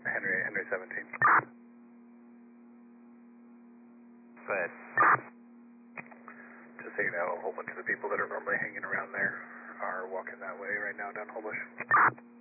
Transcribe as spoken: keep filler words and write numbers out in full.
Henry, Henry seventeen. Go ahead. Just so you know, a whole bunch of the people that are normally hanging around there are walking that way right now down Holbush.